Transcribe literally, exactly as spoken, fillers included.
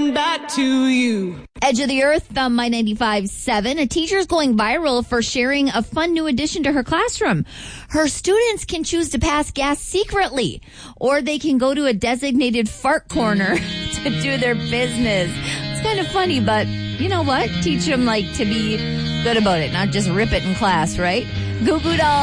coming back to you. Edge of the Earth on My ninety-five point seven. A teacher is going viral for sharing a fun new addition to her classroom. Her students can choose to pass gas secretly, or they can go to a designated fart corner to do their business. It's kind of funny, but you know what? Teach them like to be good about it, not just rip it in class, right? Goo Goo Dolls.